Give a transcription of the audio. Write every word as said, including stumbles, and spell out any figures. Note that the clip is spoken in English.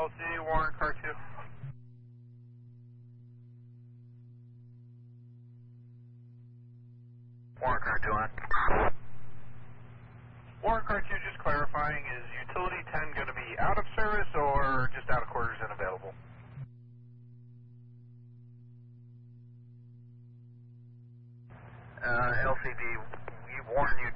L C, Warren, car two. Warren, car two on. Warren, car two, just clarifying, is utility ten going to be out of service or just out of quarters and available? Uh, L C D, Warren,